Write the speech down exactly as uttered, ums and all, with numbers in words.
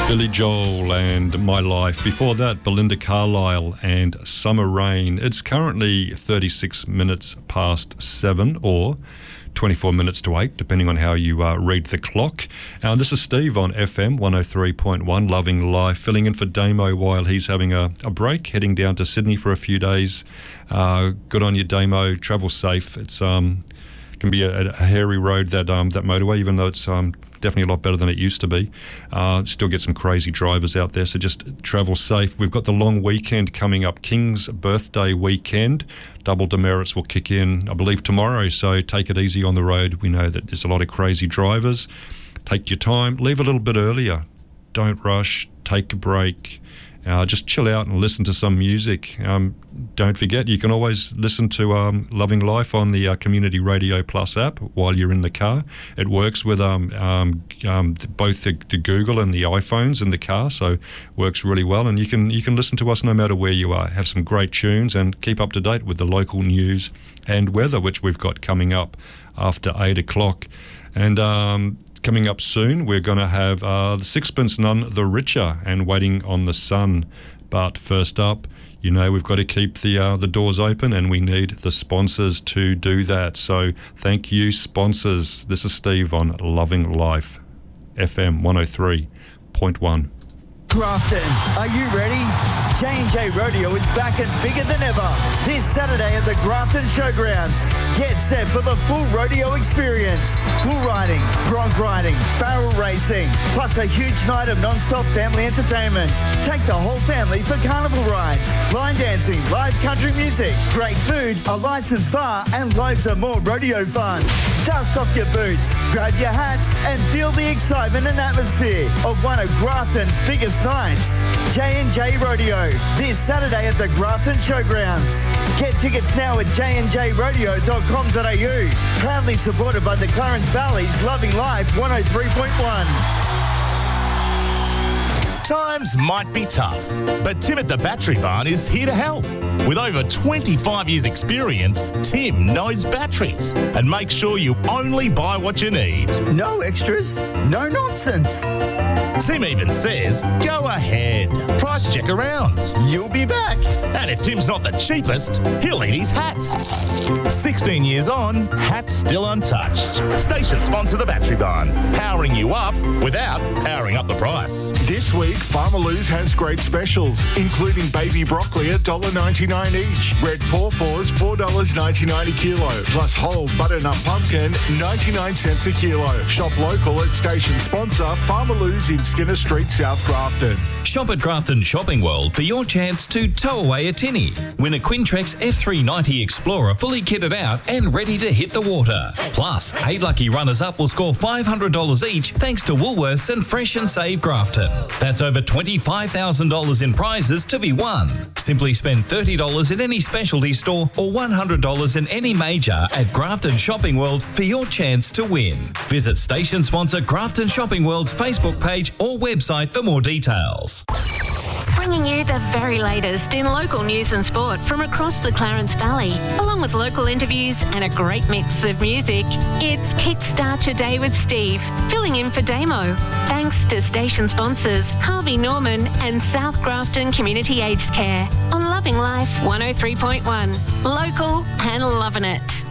Billy Joel and My Life. Before that, Belinda Carlisle and Summer Rain. It's currently thirty-six minutes past seven or twenty-four minutes to eight, depending on how you uh, read the clock. Uh, this is Steve on F M one oh three point one, Loving Life, filling in for Damo while he's having a, a break, heading down to Sydney for a few days. Uh, good on you, Damo. Travel safe. It's um, can be a, a hairy road, that um, that motorway, even though it's um, definitely a lot better than it used to be. Uh, still get some crazy drivers out there, so just travel safe. We've got the long weekend coming up, King's birthday weekend. Double demerits will kick in, I believe, tomorrow, so take it easy on the road. We know that there's a lot of crazy drivers. Take your time, leave a little bit earlier. Don't rush, take a break. Uh, just chill out and listen to some music. Um, don't forget, you can always listen to um, Loving Life on the uh, Community Radio Plus app while you're in the car. It works with um, um, um, both the, the Google and the iPhones in the car, so works really well. And you can you can listen to us no matter where you are. Have some great tunes and keep up to date with the local news and weather, which we've got coming up after eight o'clock. And um, coming up soon, we're going to have uh, the Sixpence None the Richer and Waiting on the Sun. But first up, you know, we've got to keep the uh, the doors open, and we need the sponsors to do that. So thank you, sponsors. This is Steve on Loving Life, F M one oh three point one. Grafton, are you ready? J and J Rodeo is back and bigger than ever this Saturday at the Grafton Showgrounds. Get set for the full rodeo experience. Bull riding, bronc riding, barrel racing, plus a huge night of non-stop family entertainment. Take the whole family for carnival rides, line dancing, live country music, great food, a licensed bar, and loads of more rodeo fun. Dust off your boots, grab your hats, and feel the excitement and atmosphere of one of Grafton's biggest nights. J and J Rodeo, this Saturday at the Grafton Showgrounds. Get tickets now at j and j rodeo dot com dot a u. Proudly supported by the Clarence Valley's Loving Life one oh three point one. Times might be tough, but Tim at the Battery Barn is here to help. With over twenty-five years experience, Tim knows batteries and makes sure you only buy what you need. No extras, no nonsense. Tim even says, go ahead, price check around. You'll be back. And if Tim's not the cheapest, he'll eat his hats. sixteen years on, hats still untouched. Station sponsor the Battery Barn, powering you up without powering up the price. This week, Farmer Lou's has great specials, including baby broccoli at one dollar ninety-nine each, red pawpaws four dollars ninety-nine a kilo, plus whole butternut pumpkin ninety-nine cents a kilo. Shop local at station sponsor Farmer Lou's in Skinner Street, South Grafton. Shop at Grafton Shopping World for your chance to tow away a tinny. Win a Quintrex F three ninety Explorer fully kitted out and ready to hit the water. Plus, eight lucky runners-up will score five hundred dollars each thanks to Woolworths and Fresh and Save Grafton. That's over twenty-five thousand dollars in prizes to be won. Simply spend thirty dollars in any specialty store or one hundred dollars in any major at Grafton Shopping World for your chance to win. Visit station sponsor Grafton Shopping World's Facebook page or website for more details. Bringing you the very latest in local news and sport from across the Clarence Valley, along with local interviews and a great mix of music. It's Kickstart Your Day with Steve, filling in for Damo. Thanks to station sponsors Harvey Norman and South Grafton Community Aged Care on Loving Life one oh three point one. Local and loving it.